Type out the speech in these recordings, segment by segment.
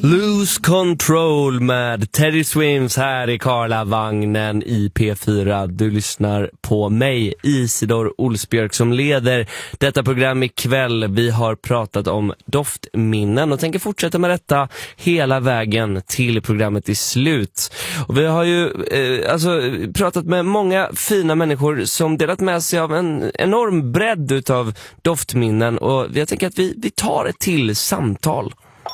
Lose Control med Teddy Swims här i Karlavagnen i P4. Du lyssnar på mig, Isidor Olsbjörk, som leder detta program ikväll. Vi har pratat om doftminnen och tänker fortsätta med detta hela vägen till programmet i slut. Och vi har ju pratat med många fina människor som delat med sig av en enorm bredd utav doftminnen. Och jag tänker att vi tar ett till samtal.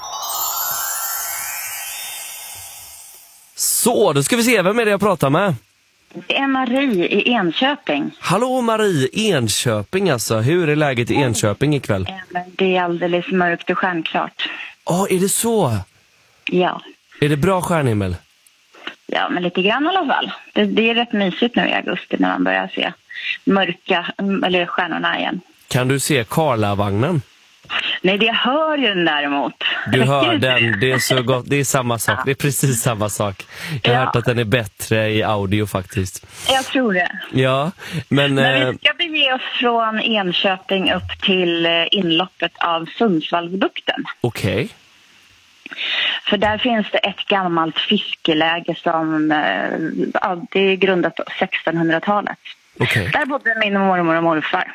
Så, då ska vi se, vem är det jag pratar med? Det är Marie i Enköping. Hallå Marie, Enköping alltså. Hur är läget i Enköping ikväll? Det är alldeles mörkt och stjärnklart. Är det så? Ja. Är det bra stjärnhimmel? Ja, men lite grann i alla fall. Det är rätt mysigt nu i augusti när man börjar se mörka, eller stjärnorna igen. Kan du se Karlavagnen? Nej, det hör ju den däremot. Du hör den, det är så gott, det är samma sak, det är precis samma sak. Jag har hört att den är bättre i audio faktiskt. Jag tror det. Ja, men vi ska bege oss från Enköping upp till inloppet av Sundsvallsbukten. Okej. För där finns det ett gammalt fiskeläge som det är grundat på 1600-talet. Okej. Där bodde min mormor och morfar.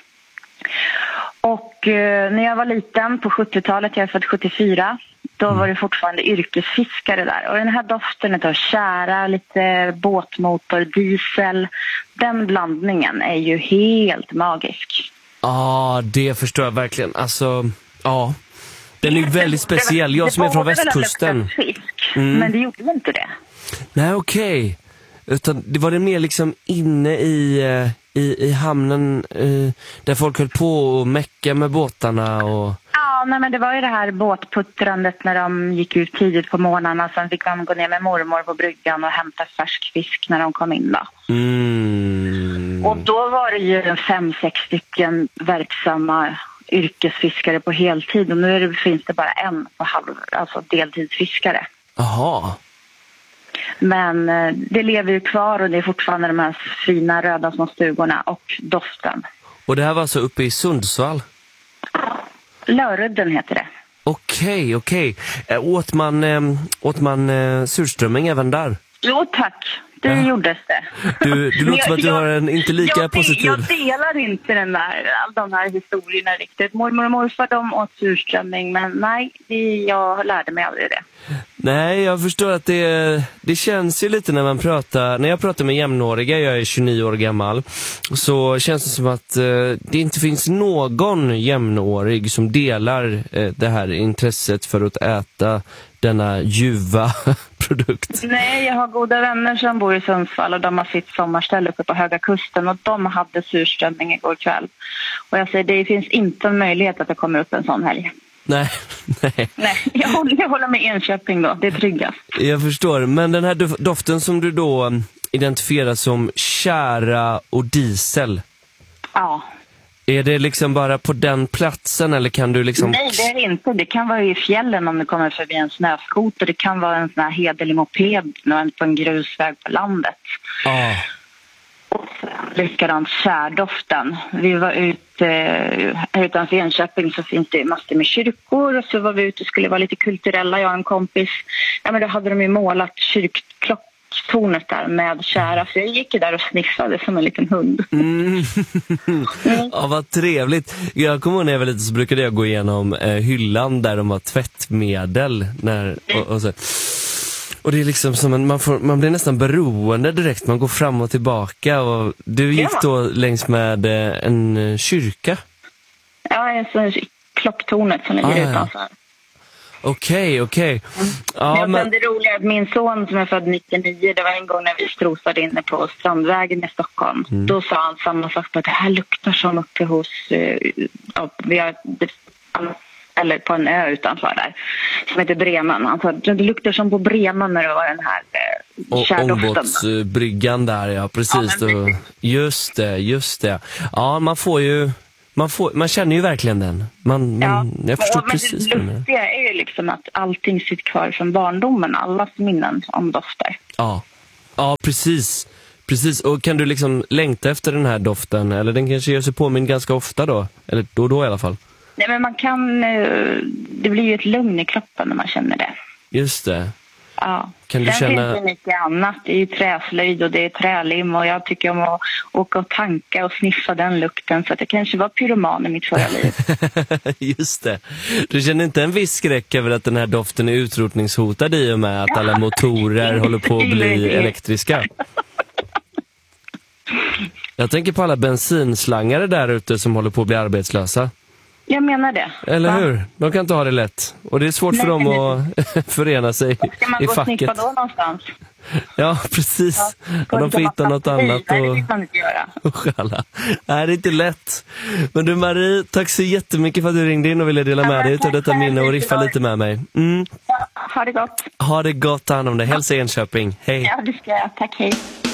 Och när jag var liten på 70-talet, jag är född 74, då var det fortfarande yrkesfiskare där. Och den här doften av tjära, lite båtmotor, diesel, den blandningen är ju helt magisk. Ja, det förstår jag verkligen. Alltså, ja. Den är väldigt speciell. Jag som är från västkusten. Fisk, men det gjorde inte det. Nej, okej. Utan det var det mer liksom inne i hamnen där folk höll på och mecka med båtarna och... Ja, nej, men det var ju det här båtputtrandet när de gick ut tidigt på morgnarna. Sen fick de gå ner med mormor på bryggan och hämta färsk fisk när de kom in då. Och då var det ju 5-6 stycken verksamma yrkesfiskare på heltid. Och nu finns det bara en på deltidsfiskare. Aha. Men det lever ju kvar och det är fortfarande de här fina röda små stugorna och doften. Och det här var alltså uppe i Sundsvall? Lörudden heter det. Okej. Åt man surströmming även där? Jo tack, det gjordes det. Du låter som att du har en inte lika positiv... Jag delar inte de här historierna riktigt. Mormor och morfar, de åt surströmming, men nej, jag lärde mig aldrig det. Nej, jag förstår att det känns ju lite när jag pratar med jämnåriga, jag är 29 år gammal, så känns det som att det inte finns någon jämnårig som delar det här intresset för att äta denna ljuva produkt. Nej, jag har goda vänner som bor i Sundsvall och de har sitt sommarställe uppe på Höga Kusten och de hade surströmming igår kväll. Och jag säger, det finns inte en möjlighet att det kommer upp en sån helg. Nej. Jag håller med Enköping då, det är tryggast. Jag förstår, men den här doften som du då identifierar som tjära och diesel. Ja. Är det liksom bara på den platsen eller kan du liksom... Nej, det är det inte. Det kan vara i fjällen om det kommer förbi en snöskoter. Det kan vara en sån här hederlig moped på en grusväg på landet. Ja. Och likadant kärdoften. Vi var utanför Enköping så finns det massor med kyrkor. Och så var vi ute och skulle vara lite kulturella, jag och en kompis. Ja, men då hade de ju målat kyrkklocktornet där med kära. Så jag gick där och sniffade som en liten hund. Ja, vad trevligt. Jag kommer ihåg när jag var lite så brukade jag gå igenom hyllan där de har tvättmedel. Och det är liksom som man blir nästan beroende direkt. Man går fram och tillbaka. Och du gick då längs med en kyrka? Ja, klocktornet som ligger utanför. Okej. Ja, men det roliga är att min son som är född 99, det var en gång när vi strosade inne på Strandvägen i Stockholm. Då sa han samma sak på att det här luktar som uppe hos... eller på en ö utanför där som heter Bremen. Han sa det luktar som på Bremen när det var den här kärdoften. Ångbåtsbryggan där, ja precis. Ja, just det. Ja, man känner ju verkligen den. Jag förstår precis. Men det lustiga är ju liksom att allting sitter kvar från barndomen, allas minnen om dofter. Ja, precis. Och kan du liksom längta efter den här doften? Eller den kanske gör sig påminn ganska ofta då? Eller då i alla fall? Nej, men man kan... Det blir ju ett lugn i kroppen när man känner det. Just det. Ja. Kan du Sen finns det mycket annat. Det är ju träslöjd och det är trälim och jag tycker om att åka och tanka och sniffa den lukten, så att jag kanske var pyroman i mitt förra liv. Just det. Du känner inte en viss skräck över att den här doften är utrotningshotad i och med att alla motorer håller på att bli elektriska? Jag tänker på alla bensinslangare där ute som håller på att bli arbetslösa. Jag menar det. Eller hur? De kan inte ha det lätt. Och det är svårt för dem att förena sig i facket. Ska man gå och sniffa då någonstans? Ja, precis. Ja, de får hitta något annat. Nej, det vill man inte göra. Nej, det är inte lätt. Men du Marie, tack så jättemycket för att du ringde in och ville dela med dig av detta minne och riffa lite med mig. Ja, ha det gott. Ha det gott, ta hand om det. Hälsa Enköping. Hej. Ja, det ska jag. Tack, hej.